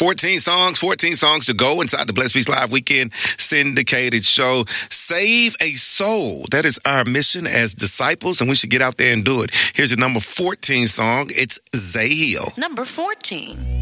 14 songs to go inside the Blessed Peace Live Weekend syndicated show. Save a soul. That is our mission as disciples, and we should get out there and do it. Here's the number 14 song. It's Zahil. Number 14.